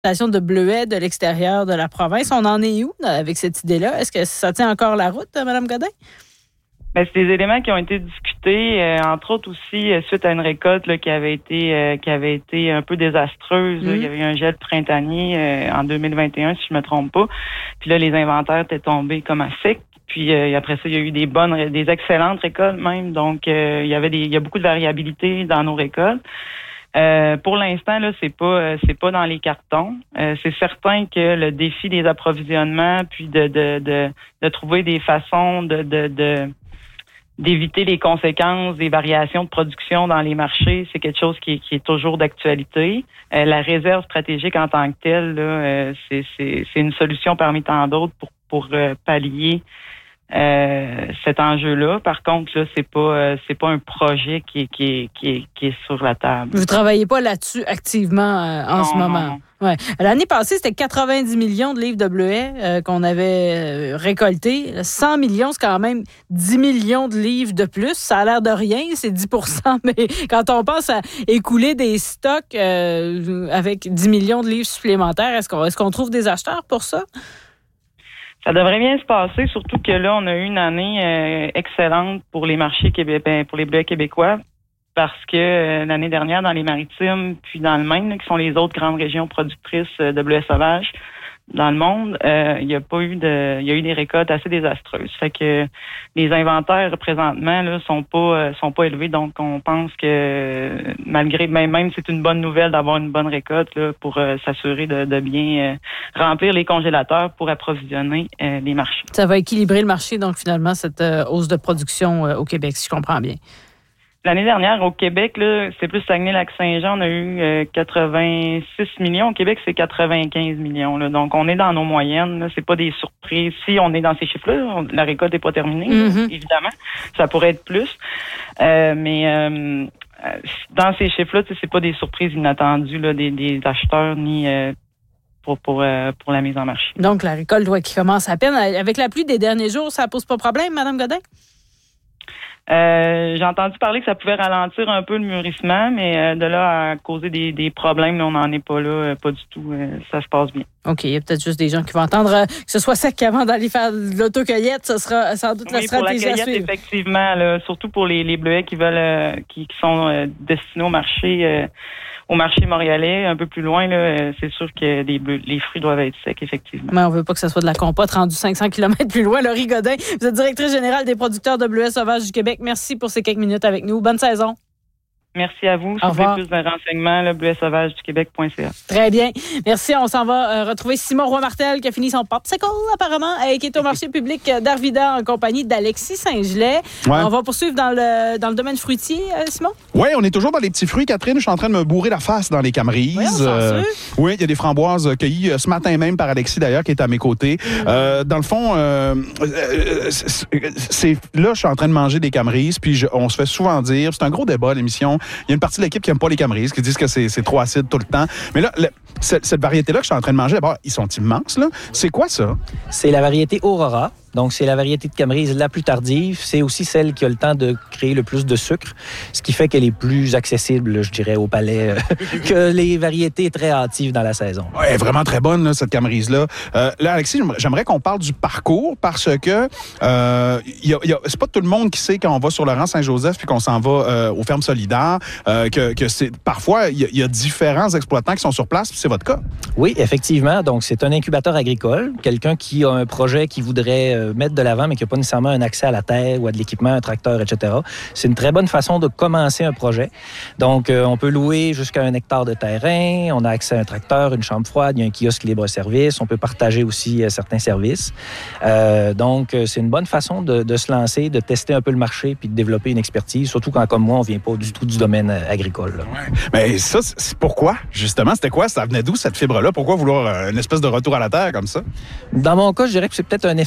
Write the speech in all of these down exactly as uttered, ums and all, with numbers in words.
de bleuets de l'extérieur de la province. On en est où avec cette idée-là? Est-ce que ça tient encore la route, Mme Godin? Ben, c'est des éléments qui ont été discutés, euh, entre autres aussi euh, suite à une récolte là, qui avait été euh, qui avait été un peu désastreuse. Mmh. Il y avait eu un gel printanier euh, en deux mille vingt et un, si je me trompe pas. Puis là, les inventaires étaient tombés comme à sec. Puis euh, après ça, il y a eu des bonnes, des excellentes récoltes même. Donc, euh, il y avait des, il y a beaucoup de variabilité dans nos récoltes. Euh, pour l'instant, là, c'est pas, euh, c'est pas dans les cartons. Euh, c'est certain que le défi des approvisionnements, puis de, de, de, de trouver des façons de, de, de d'éviter les conséquences des variations de production dans les marchés, c'est quelque chose qui est, qui est toujours d'actualité. Euh, la réserve stratégique en tant que telle, là, euh, c'est, c'est, c'est une solution parmi tant d'autres pour, pour euh, pallier euh, cet enjeu-là. Par contre, là, c'est pas euh, c'est pas un projet qui est, qui est, qui est, qui est sur la table. Vous travaillez pas là-dessus activement euh, en non, ce moment? Non. Ouais. L'année passée, c'était quatre-vingt-dix millions de livres de bleuets euh, qu'on avait euh, récoltés. cent millions, c'est quand même dix millions de livres de plus. Ça a l'air de rien, c'est dix pour cent. Mais quand on pense à écouler des stocks euh, avec dix millions de livres supplémentaires, est-ce qu'on, est-ce qu'on trouve des acheteurs pour ça? Ça devrait bien se passer, surtout que là, on a eu une année euh, excellente pour les marchés québécois, pour les bleuets québécois. Parce que euh, l'année dernière, dans les Maritimes, puis dans le Maine, là, qui sont les autres grandes régions productrices euh, de bleuets sauvages dans le monde, euh, il y a pas eu de, il y a eu des récoltes assez désastreuses. Fait que les inventaires présentement là sont pas euh, sont pas élevés, donc on pense que malgré même même c'est une bonne nouvelle d'avoir une bonne récolte là pour euh, s'assurer de, de bien euh, remplir les congélateurs pour approvisionner euh, les marchés. Ça va équilibrer le marché, donc finalement cette euh, hausse de production euh, au Québec, si je comprends bien. L'année dernière, au Québec, là, c'est plus Saguenay-Lac-Saint-Jean, on a eu euh, quatre-vingt-six millions. Au Québec, c'est quatre-vingt-quinze millions. Là. Donc, on est dans nos moyennes. Là. C'est pas des surprises. Si on est dans ces chiffres-là, on, la récolte n'est pas terminée, mm-hmm. là, évidemment. Ça pourrait être plus. Euh, mais euh, dans ces chiffres-là, c'est pas des surprises inattendues là, des, des acheteurs ni... Euh, Pour, pour, euh, pour la mise en marché. Donc, la récolte ouais, qui commence à peine. Avec la pluie des derniers jours, ça pose pas problème, Mme Godin? Euh, j'ai entendu parler que ça pouvait ralentir un peu le mûrissement, mais euh, de là à causer des, des problèmes, là, on n'en est pas là, euh, pas du tout. Euh, ça se passe bien. OK, il y a peut-être juste des gens qui vont entendre euh, que ce soit sec avant d'aller faire de l'autocueillette. Ce sera sans doute oui, la stratégie pour la cueillette, à suivre. Effectivement, là, surtout pour les, les bleuets qui veulent, euh, qui, qui sont euh, destinés au marché, euh, au marché montréalais, un peu plus loin. Là, euh, c'est sûr que les, bleu, les fruits doivent être secs, effectivement. Mais on veut pas que ce soit de la compote rendue cinq cents kilomètres plus loin. Laurie Godin, vous êtes directrice générale des producteurs de bleuets sauvages du Québec. Merci pour ces quelques minutes avec nous. Bonne saison. Merci à vous. Si vous voulez plus de renseignements, le bleuet sauvage du Québec point c a. Très bien. Merci. On s'en va euh, retrouver Simon Roy-Martel qui a fini son popsicle apparemment et qui est au marché public d'Arvida en compagnie d'Alexis Saint-Gelais. Ouais. On va poursuivre dans le, dans le domaine fruitier, euh, Simon? Oui, on est toujours dans les petits fruits. Catherine, je suis en train de me bourrer la face dans les camerises. Oui, euh, oui, il y a des framboises cueillies ce matin même par Alexis d'ailleurs qui est à mes côtés. Mmh. Euh, dans le fond, euh, c'est, là, je suis en train de manger des camerises puis je, on se fait souvent dire, c'est un gros débat à l'émission, il y a une partie de l'équipe qui n'aime pas les camerises, qui disent que c'est, c'est trop acide tout le temps. Mais là, le, cette, cette variété-là que je suis en train de manger, d'abord, ils sont immenses, là. C'est quoi ça? C'est la variété Aurora. Donc, c'est la variété de camerise la plus tardive. C'est aussi celle qui a le temps de créer le plus de sucre, ce qui fait qu'elle est plus accessible, je dirais, au palais euh, que les variétés très hâtives dans la saison. Oui, elle est vraiment très bonne, là, cette camerise-là. Euh, là, Alexis, j'aimerais qu'on parle du parcours parce que euh, y a, y a, c'est pas tout le monde qui sait quand on va sur le rang Saint-Joseph puis qu'on s'en va euh, aux fermes solidaires, euh, que, que c'est parfois, il y, y a différents exploitants qui sont sur place, puis c'est votre cas. Oui, effectivement. Donc, c'est un incubateur agricole, quelqu'un qui a un projet qui voudrait mettre de l'avant, mais qui n'a pas nécessairement un accès à la terre ou à de l'équipement, un tracteur, et cetera. C'est une très bonne façon de commencer un projet. Donc, euh, on peut louer jusqu'à un hectare de terrain, on a accès à un tracteur, une chambre froide, il y a un kiosque libre-service, on peut partager aussi euh, certains services. Euh, donc, euh, c'est une bonne façon de, de se lancer, de tester un peu le marché puis de développer une expertise, surtout quand, comme moi, on ne vient pas du tout du domaine agricole. Ouais. Mais ça, c'est pourquoi? Justement, c'était quoi? Ça venait d'où, cette fibre-là? Pourquoi vouloir euh, une espèce de retour à la terre comme ça? Dans mon cas, je dirais que c'est peut-être un effet post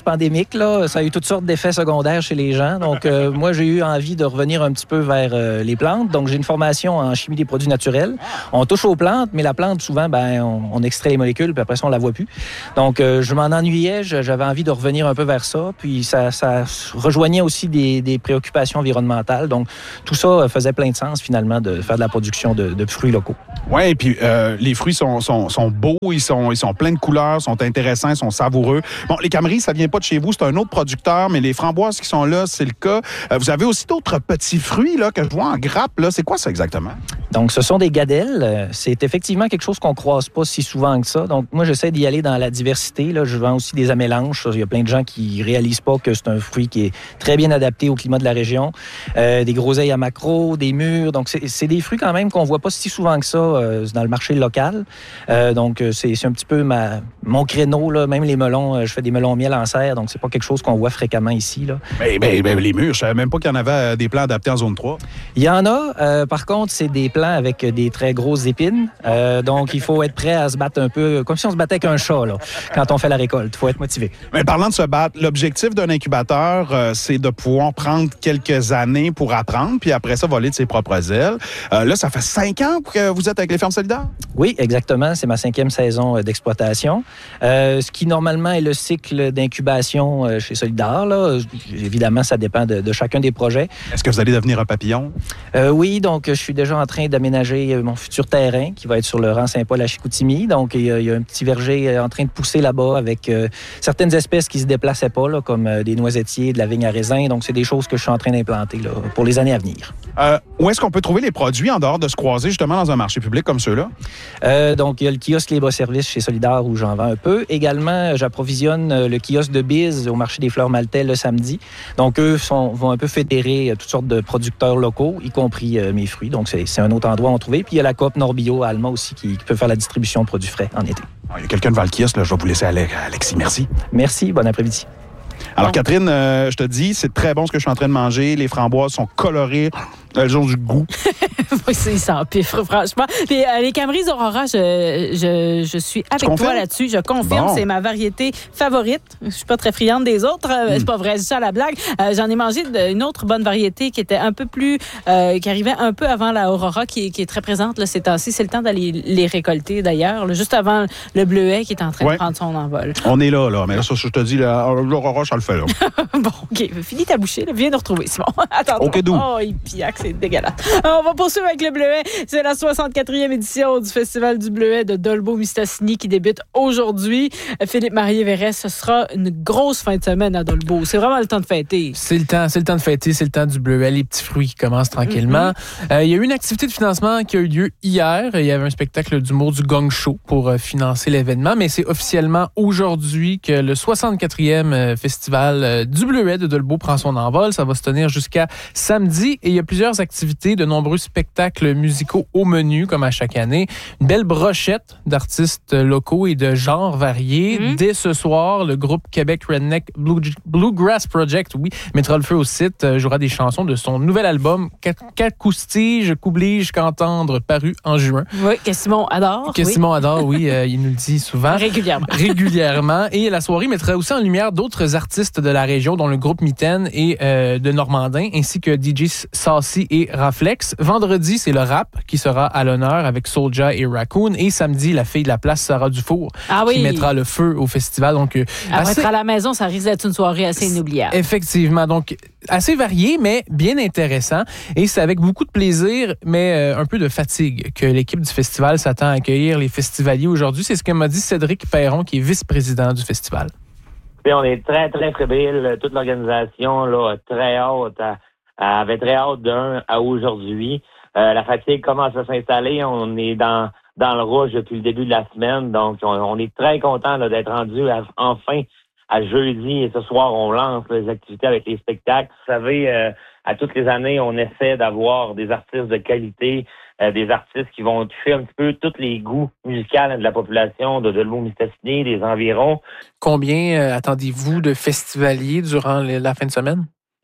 pandémique, là, ça a eu toutes sortes d'effets secondaires chez les gens. Donc, euh, moi, j'ai eu envie de revenir un petit peu vers euh, les plantes. Donc, j'ai une formation en chimie des produits naturels. On touche aux plantes, mais la plante, souvent, ben, on, on extrait les molécules, puis après ça, on la voit plus. Donc, euh, je m'en ennuyais. J'avais envie de revenir un peu vers ça. Puis, ça, ça rejoignait aussi des, des préoccupations environnementales. Donc, tout ça faisait plein de sens, finalement, de faire de la production de, de fruits locaux. Oui, et puis euh, les fruits sont, sont, sont beaux, ils sont, ils sont pleins de couleurs, sont intéressants, ils sont savoureux. Bon, les Camrys, ça vient pas de chez vous, c'est un autre producteur, mais les framboises qui sont là, c'est le cas. Euh, vous avez aussi d'autres petits fruits là, que je vois en grappe. Là. C'est quoi ça exactement? Donc, ce sont des gadelles. C'est effectivement quelque chose qu'on croise pas si souvent que ça. Donc, moi, j'essaie d'y aller dans la diversité. Là. Je vends aussi des amélanges. Il y a plein de gens qui réalisent pas que c'est un fruit qui est très bien adapté au climat de la région. Euh, des groseilles à maquereaux, des mûres. Donc, c'est, c'est des fruits quand même qu'on voit pas si souvent que ça euh, dans le marché local. Euh, donc, c'est, c'est un petit peu ma, mon créneau. Là. Même les melons, euh, je fais des melons miel en serre. Donc, c'est pas quelque chose qu'on voit fréquemment ici. Là. Ben, ben, ben, les mûres, je savais même pas qu'il y en avait des plants adaptés en zone trois. Il y en a. Euh, par contre, c'est des plants avec des très grosses épines. Euh, donc, il faut être prêt à se battre un peu, comme si on se battait avec un chat, là, quand on fait la récolte. Il faut être motivé. Mais parlant de se battre, l'objectif d'un incubateur, euh, c'est de pouvoir prendre quelques années pour apprendre, puis après ça, voler de ses propres ailes. Euh, là, ça fait cinq ans que vous êtes avec les fermes solidaires? Oui, exactement. C'est ma cinquième saison d'exploitation. Euh, ce qui, normalement, est le cycle d'incubation chez Solidaire. Là. Évidemment, ça dépend de, de chacun des projets. Est-ce que vous allez devenir un papillon? Euh, oui, donc je suis déjà en train d'aménager mon futur terrain qui va être sur le rang Saint-Paul à Chicoutimi. Donc, il y, a, il y a un petit verger en train de pousser là-bas avec euh, certaines espèces qui se déplaçaient pas, là, comme euh, des noisettiers, de la vigne à raisin. Donc, c'est des choses que je suis en train d'implanter là, pour les années à venir. Euh, où est-ce qu'on peut trouver les produits en dehors de se croiser justement dans un marché public comme ceux-là? Euh, donc, il y a le kiosque Libre-Service chez Solidaire où j'en vends un peu. Également, j'approvisionne le kiosque de Biz au marché des fleurs maltais le samedi. Donc, eux sont, vont un peu fédérer toutes sortes de producteurs locaux, y compris euh, mes fruits. Donc, c'est, c'est un autre endroit où on trouver. Puis, il y a la coop Norbio à Alma aussi qui, qui peut faire la distribution de produits frais en été. Il y a quelqu'un devant le kiosque, là. Je vais vous laisser aller, Alexis. Merci. Merci. Bon après-midi. Alors, Catherine, euh, je te dis, c'est très bon ce que je suis en train de manger. Les framboises sont colorées. Elles ont du goût. Oui, c'est sans pifre, franchement. Puis, euh, les Camrys Aurora, je, je, je suis avec toi là-dessus. Je confirme, bon. C'est ma variété favorite. Je suis pas très friande des autres. Mm. C'est pas vrai, c'est ça la blague. Euh, j'en ai mangé une autre bonne variété qui était un peu plus... Euh, qui arrivait un peu avant la Aurora, qui, qui est très présente là, ces temps-ci. C'est le temps d'aller les récolter, d'ailleurs. Là, juste avant le bleuet qui est en train ouais. de prendre son envol. On est là, là. Mais là, ça, je te dis, l'Aurora, ça le fait, là. Bon, OK. Finis ta bouchée. Là. Viens nous retrouver, Simon. Attends. OK, d'où? Oh, il piaque, c'est dégueulasse. On va poursuivre avec le bleuet. C'est la soixante-quatrième édition du Festival du bleuet de Dolbeau-Mistassini qui débute aujourd'hui. Philippe Marié-Verret, ce sera une grosse fin de semaine à Dolbeau. C'est vraiment le temps de fêter. C'est le temps, c'est le temps de fêter, c'est le temps du bleuet, les petits fruits qui commencent tranquillement. Mm-hmm. Euh, il y a eu une activité de financement qui a eu lieu hier. Il y avait un spectacle d'humour du Gong Show pour euh, financer l'événement, mais c'est officiellement aujourd'hui que le soixante-quatrième Festival euh, du bleuet de Dolbeau prend son envol. Ça va se tenir jusqu'à samedi et il y a plusieurs activités, de nombreux spectacles musicaux au menu, comme à chaque année. Une belle brochette d'artistes locaux et de genres variés. Mm-hmm. Dès ce soir, le groupe Québec Redneck Blue, Bluegrass Project, oui, mettra le feu au site, euh, jouera des chansons de son nouvel album Qu'acoustige, qu'oublie-je qu'entendre, paru en juin. Oui, que Simon adore. Que oui. Simon adore, oui, euh, il nous le dit souvent. Régulièrement. Régulièrement. Et la soirée mettra aussi en lumière d'autres artistes de la région, dont le groupe Mitaine et euh, de Normandin, ainsi que D J Saucy et Raflex. Vendredi, c'est le rap qui sera à l'honneur avec Soulja et Raccoon. Et samedi, la fille de la place, Sarah Dufour, ah oui. qui mettra le feu au festival. Donc, euh, Après assez... être à la maison, ça risque d'être une soirée assez inoubliable. Effectivement. Donc, assez varié, mais bien intéressant. Et c'est avec beaucoup de plaisir, mais euh, un peu de fatigue que l'équipe du festival s'attend à accueillir les festivaliers aujourd'hui. C'est ce que m'a dit Cédric Perron, qui est vice-président du festival. Puis on est très, très fébrile. Toute l'organisation là, très hâte, à, avait très hâte d'un à aujourd'hui. Euh, la fatigue commence à s'installer. On est dans dans le rouge depuis le début de la semaine. Donc, on, on est très content là, d'être rendu à, enfin à jeudi. Et ce soir, on lance les activités avec les spectacles. Vous savez, euh, à toutes les années, on essaie d'avoir des artistes de qualité, euh, des artistes qui vont toucher un petit peu tous les goûts musicaux de la population de Dolbeau-Mistassini, des environs. Combien euh, attendez-vous de festivaliers durant les, la fin de semaine?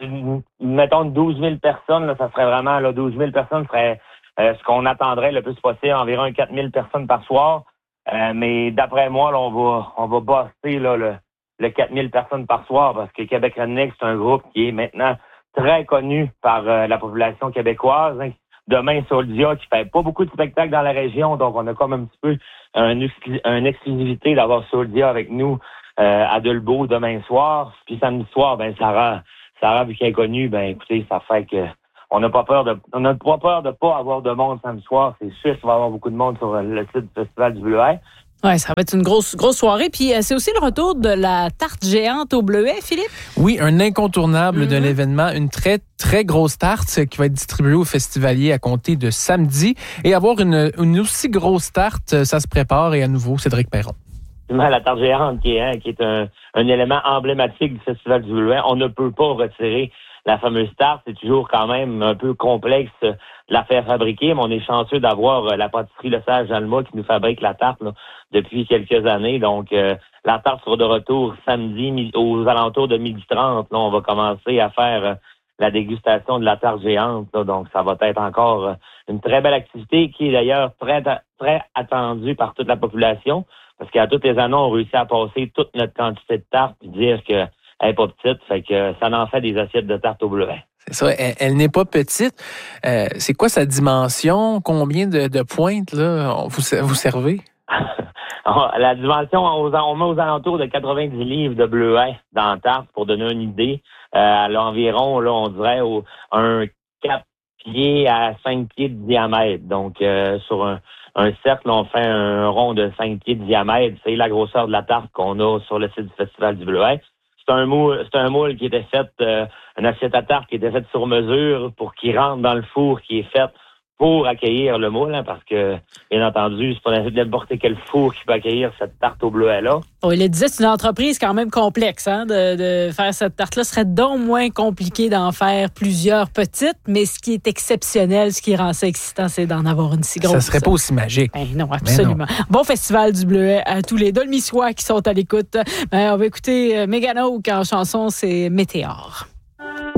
Mettons douze mille personnes, là, ça serait vraiment, là, douze mille personnes serait euh, ce qu'on attendrait le plus possible, environ quatre mille personnes par soir. Euh, mais d'après moi, là, on va on va bosser là, le, le quatre mille personnes par soir parce que Québec Redneck, c'est un groupe qui est maintenant très connu par euh, la population québécoise. Hein. Demain, Soldia, qui fait pas beaucoup de spectacles dans la région, donc on a comme un petit peu un, une exclusivité d'avoir Soldia avec nous euh, à Delbo demain soir. Puis samedi soir, ben Sarah, Sarah, vu qu'elle est connue, ben écoutez, ça fait que on n'a pas peur de on n'a pas peur de pas avoir de monde samedi soir. C'est sûr qu'il va y avoir beaucoup de monde sur le site du Festival du Bleuet. Oui, ça va être une grosse, grosse soirée. Puis euh, c'est aussi le retour de la tarte géante au bleuet, Philippe? Oui, un incontournable mm-hmm. de l'événement. Une très, très grosse tarte qui va être distribuée aux festivaliers à compter de samedi. Et avoir une, une aussi grosse tarte, ça se prépare. Et à nouveau, Cédric Perron. La tarte géante qui est, hein, qui est un, un élément emblématique du Festival du Bleuet. On ne peut pas retirer la fameuse tarte. C'est toujours quand même un peu complexe de la faire fabriquer, mais on est chanceux d'avoir la pâtisserie Le Sage d'Alma qui nous fabrique la tarte là, depuis quelques années. Donc, euh, la tarte sera de retour samedi aux alentours de midi trente. Là, on va commencer à faire euh, la dégustation de la tarte géante. Là, donc, ça va être encore euh, une très belle activité qui est d'ailleurs très, très attendue par toute la population parce qu'à toutes les années, on réussit à passer toute notre quantité de tarte et dire que elle n'est pas petite, fait que ça en fait des assiettes de tarte au bleuet. C'est ça, elle, elle n'est pas petite. Euh, c'est quoi sa dimension? Combien de, de pointes là, vous, vous servez? La dimension, on, on met aux alentours de quatre-vingt-dix livres de bleuet dans la tarte, pour donner une idée. Euh, à l'environ, là, on dirait au, un quatre pieds à cinq pieds de diamètre. Donc, euh, sur un, un cercle, on fait un rond de cinq pieds de diamètre. C'est la grosseur de la tarte qu'on a sur le site du Festival du Bleuet. C'est un moule, c'est un moule qui était fait, euh, une assiette à tarte qui était faite sur mesure pour qu'il rentre dans le four qui est fait pour accueillir le moule, hein, parce que, bien entendu, c'est pas n'importe quel four qui peut accueillir cette tarte au bleuet-là. Oh, il le disait, c'est une entreprise quand même complexe, hein, de, de faire cette tarte-là. Ce serait donc moins compliqué d'en faire plusieurs petites, mais ce qui est exceptionnel, ce qui rend ça excitant, c'est d'en avoir une si grosse. Ça serait pas aussi magique. Ben non, absolument. Non. Bon festival du bleuet à tous les Dolmissois qui sont à l'écoute. Ben, on va écouter Mégane Oak en chanson, c'est Météore.